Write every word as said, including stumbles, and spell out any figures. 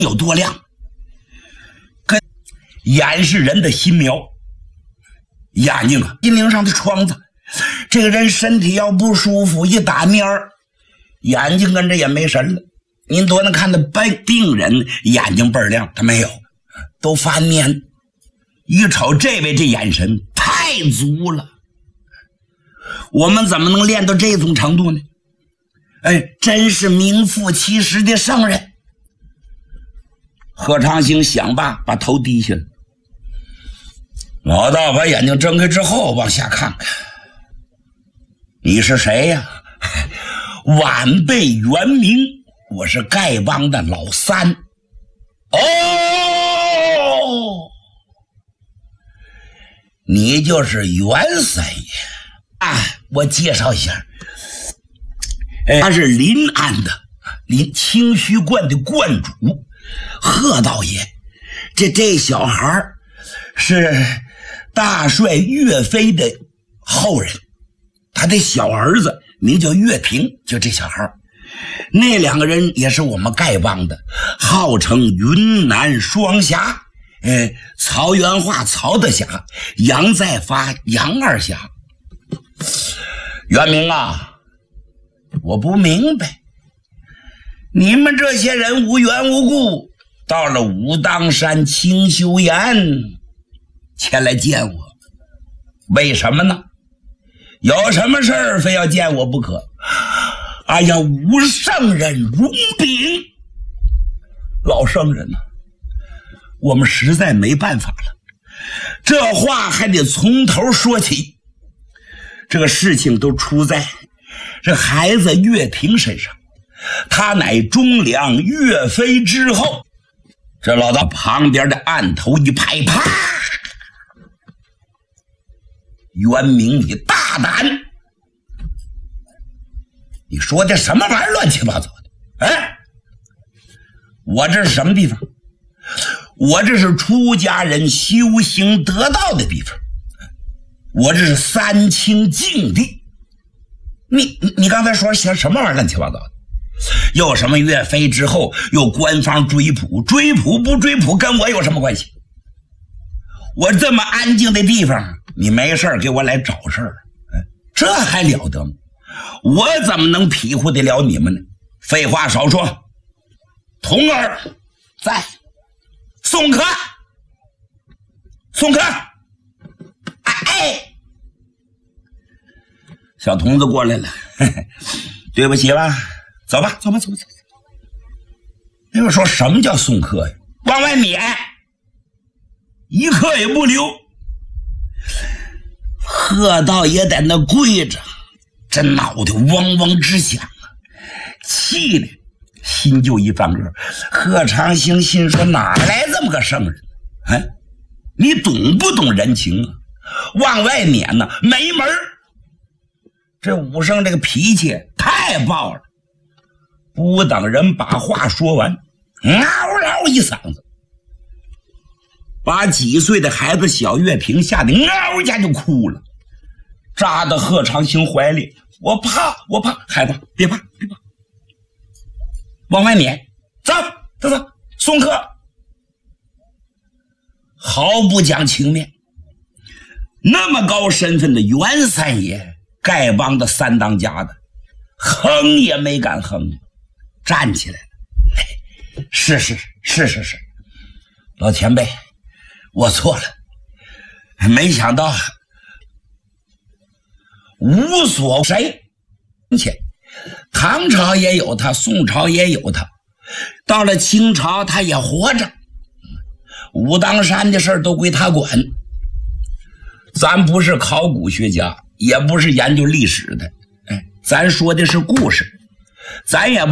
有多亮，跟眼是人的心苗，眼睛啊，心灵上的窗子。这个人身体要不舒服，一打面儿，眼睛跟着也没神了。您多能看到病病人眼睛倍儿亮，他没有，都发蔫。一瞅这位这眼神太足了，我们怎么能练到这种程度呢？哎，真是名副其实的圣人。贺长兴想罢，把头低下了。老道把眼睛睁开之后，往下看看。你是谁呀？晚辈元明，我是丐帮的老三。哦，你就是袁三爷啊！我介绍一下，他是临安的临清虚观的观主贺道爷。这这小孩是大帅岳飞的后人，他的小儿子名叫岳平，就这小孩。那两个人也是我们丐帮的，号称云南双侠，哎，曹元化曹大侠，杨再发杨二侠。元明啊，我不明白，你们这些人无缘无故到了武当山清修岩前来见我，为什么呢？有什么事儿非要见我不可？哎呀，武圣人容禀，老圣人呐、啊，我们实在没办法了，这话还得从头说起。这个事情都出在这孩子岳平身上，他乃忠良岳飞之后。这老道旁边的案头一拍，啪！元明，你大胆！你说的什么玩意儿，乱七八糟的？哎，我这是什么地方？我这是出家人修行得道的地方，我这是三清净地。你你你刚才说些什么玩意儿，乱七八糟的？又什么岳飞之后，又官方追捕，追捕不追捕跟我有什么关系？我这么安静的地方，你没事给我来找事儿，这还了得吗？我怎么能庇护得了你们呢？废话少说，童儿在，送客，送客。哎，小童子过来了，嘿嘿，对不起吧，走吧，走吧，走吧，走吧。那个说什么叫送客呀？往外撵，一刻也不留。贺道也在那跪着，这脑袋嗡嗡直响啊，气的心就一翻个。贺长兴心说，哪来这么个圣人？哎，你懂不懂人情啊？往外撵呢，没门儿。这武圣这个脾气太暴了，不等人把话说完，嗷嗷一嗓子，把几岁的孩子小岳平吓得嗷一下就哭了，扎到贺长兴怀里。我怕，我怕，孩子别怕，别怕，往外撵，走走走，送客。毫不讲情面，那么高身份的袁三爷，丐帮的三当家的，哼也没敢哼，站起来了。哎，是是是是是，老前辈，我错了，没想到无所谁且唐朝也有他，宋朝也有他，到了清朝他也活着，武当山的事儿都归他管。咱不是考古学家，也不是研究历史的，哎，咱说的是故事，咱也不